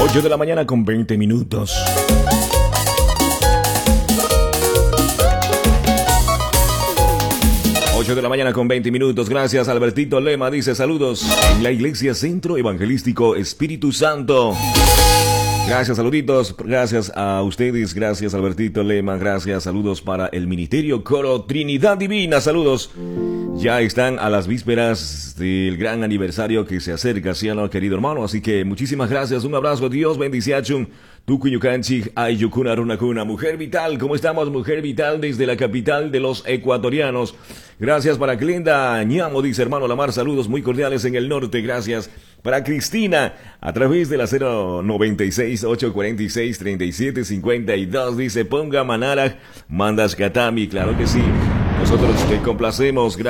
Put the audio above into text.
8 de la mañana con 20 minutos. De la mañana con 20 minutos. Gracias, Albertito Lema. Dice saludos en la Iglesia Centro Evangelístico Espíritu Santo. Gracias, saluditos. Gracias a ustedes. Gracias, Albertito Lema. Gracias, saludos para el Ministerio Coro Trinidad Divina. Saludos. Ya están a las vísperas del gran aniversario que se acerca, ¿sí o no, querido hermano? Así que muchísimas gracias. Un abrazo. Dios bendice. Tucuyucanchi, Ayucuna, Runacuna. Mujer Vital, ¿cómo estamos? Mujer Vital desde la capital de los ecuatorianos. Gracias para Glenda Ñamo, dice hermano Lamar, saludos muy cordiales en el norte, gracias. Para Cristina, a través de la 096-846-3752, dice ponga Manara, mandas Katami, claro que sí. Nosotros te complacemos, gracias.